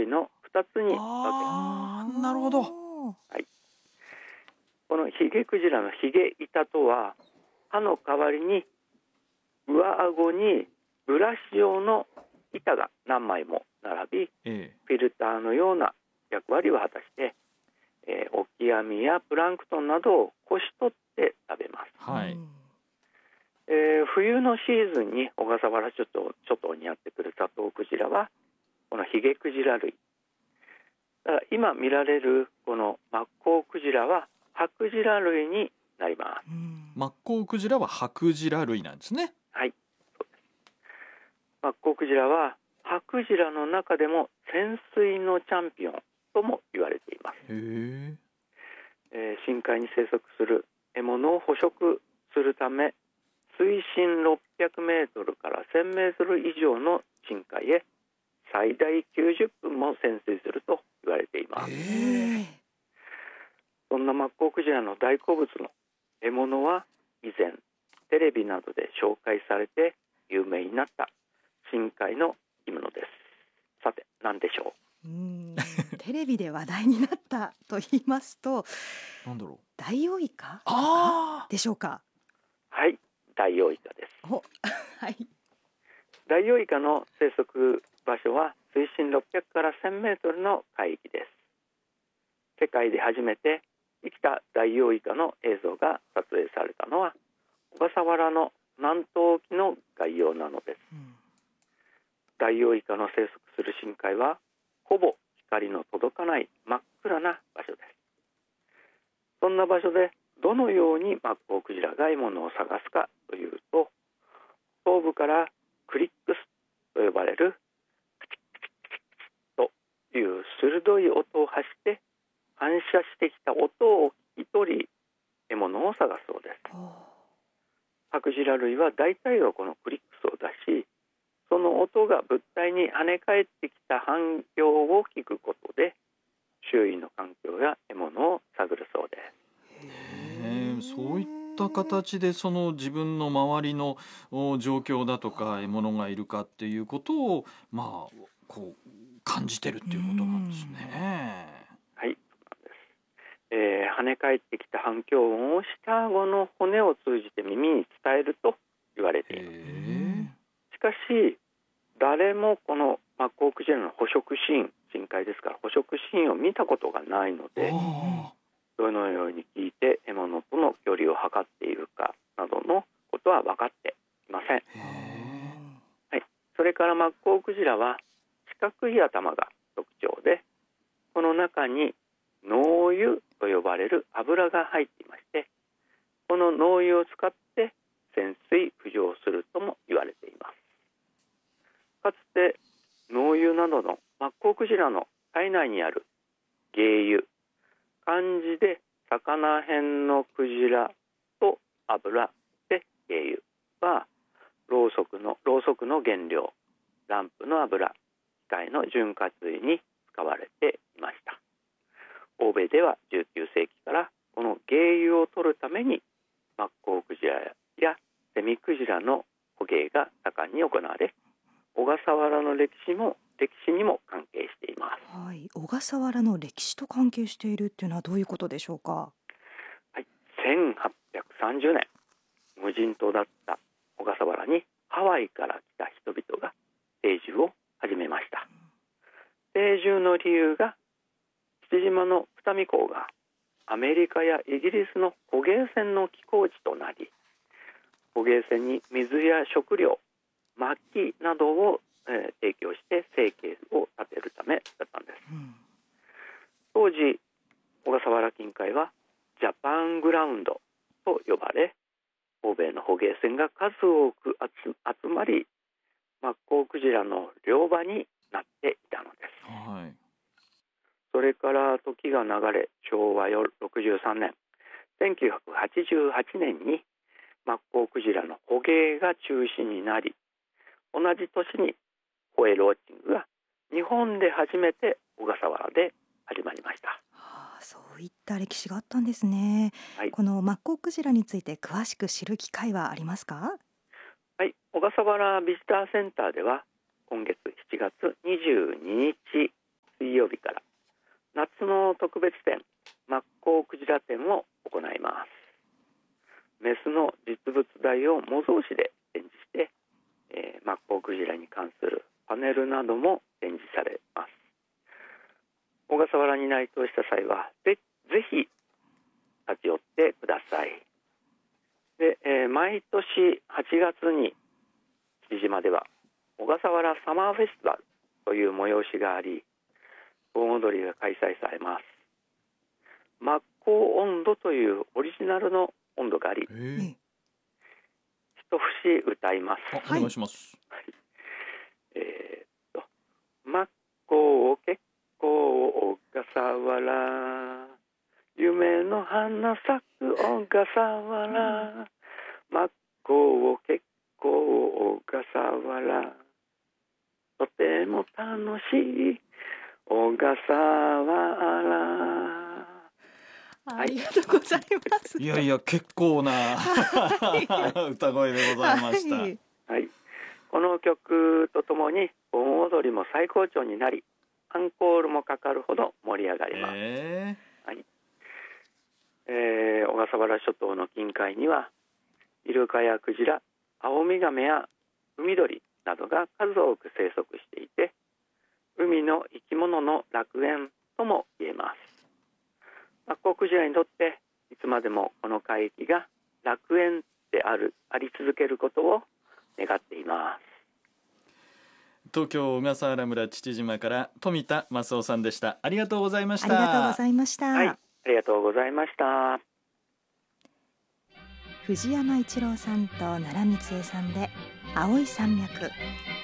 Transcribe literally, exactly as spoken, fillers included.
類のふたつに分けます。 あー、なるほど。 はい、このヒゲクジラのヒゲ板とは、歯の代わりに上顎にブラシ状の板が何枚も並び、 ええ、 フィルターのような役割を果たして、えーオキアミやプランクトンなどをこし取って食べます。 はい、 えー冬のシーズンに小笠原諸島諸島にやってくるザトウクジラはこのヒゲクジラ類だから、今見られるこのマッコウクジラはハクジラ類になります。 マッコウクジラはハクジラ類なんですね。 はい、そうです。マッコウクジラはハクジラの中でも潜水のチャンピオンとも言われています。 へー、 えー深海に生息する獲物を捕食するため、水深ろっぴゃくメートルからせんメートル以上の深海へ最大きゅうじゅっぷんも潜水すると言われています。 へー、 そんなマッコウクジラの大好物の獲物は以前テレビなどで紹介されて有名になった深海の生き物です。さて何でしょうーんテレビで話題になったと言いますと、 なんだろう。 ダイオウイカとかあでしょうか。 う。はい、ダイオウイカです。 おはい。 ダイオウイカの生息場所は水深ろっぴゃくからせんメートルの海域です。世界で初めて生きたダイオウイカの映像が撮影されたのは小笠原の南東沖の外洋なのです。 うんダイオウイカの生息する深海はほぼ光の届かない真っ暗な場所です。そんな場所でどのようにマッコウクジラが獲物を探すかというと、頭部からクリックスと呼ばれるクチックチックチッという鋭い音を発して反射してきた音を聞き取り獲物を探すそうです。ハクジラ類は大体はこのクリックスを出し、その音が物体に跳ね返ってきた反響を聞くことで周囲の環境や獲物を探るそうです。 へー、そういった形でその自分の周りのお状況だとか獲物がいるかっていうことをまあこう感じてるっていうことなんですね。 はい、そうなんです。えー跳ね返ってきた反響音を下顎の骨を通じて耳に伝えると言われています。 へしかし誰もこのマッコウクジラの捕食シーン、深海ですから捕食シーンを見たことがないのえ、 で、 あどのように聞いて獲物との距離を測っているかなどのことは分かっていません。 ー、へはい、それからマッコウクジラは四角い頭が特徴で、この中に脳油と呼ばれる油が入っていまして、この脳油を使って潜水浮上するとも言われています。かつて脳油などのマッコウクジラの体内にある鯨油、漢字で魚辺のクジラと油で鯨油はろうそくのろうそくの原料、ランプの油、機械の潤滑油に使われていました。欧米ではじゅうきゅうせいきからこの鯨油を取るためにマッコウクジラやセミクジラの捕鯨が盛んに行われ、小笠原の歴史も歴史にも関係しています。 はい、小笠原の歴史と関係しているっていうのはどういうことでしょうか。 はい、せんはっぴゃくさんじゅうねん、無人島だった小笠原にハワイから来た人々が定住を始めました。定住の理由が父島の二見港がアメリカやイギリスの捕鯨船の寄港地となり、捕鯨船に水や食料、薪などを、えー提供して生計を立てるためだったんです。 うん当時小笠原近海はジャパングラウンドと呼ばれ、欧米の捕鯨船が数多く集集まりマッコウクジラの漁場になっていたのです。 はい。 それから時が流れ、しょうわろくじゅうさんねん、せんきゅうひゃくはちじゅうはちねんにマッコウクジラの捕鯨が中止になり、同じ年にホエールウォッチングが日本で初めて小笠原で始まりました。 はあ、そういった歴史があったんですね。 はい、 このマッコウクジラについて詳しく知る機会はありますか。 はい、小笠原ビジターセンターでは今月しちがつにじゅうににちの特別展、マッコウクジラ展を行います。メスの実物大を模造紙で展示して、えー、マッコウクジラに関するパネルなども展示されます。小笠原に内藤した際はぜ、ぜひ立ち寄ってください。で、えー、毎年はちがつに父島では小笠原サマーフェスティバルという催しがあり、盆踊りが開催されます。マッコウ音頭というオリジナルの音頭があり、 えー、 一節歌います。 お願いします。 はい、えー、とマッコウ結構小笠原、夢の花咲く小笠原、マッコウ結構小笠原、とても楽しい小笠原。 ありがとうございます。 いやいや結構な歌声でございました。 はいはい、この曲とともに盆踊りも最高潮になり、アンコールもかかるほど盛り上がります。 えーはい、えー、小笠原諸島の近海にはイルカやクジラ、アオミガメや海鳥などが数多く生息していて、海の生き物の楽園とも言えます。マッコウクジラにとっていつまでもこの海域が楽園であるあり続けることを願っています。 東京小笠原村父島から富田正夫さんでした。ありがとうございました。 ありがとうございました。 はい、ありがとうございました。 藤山一郎さんと奈良光恵さんで青い山脈。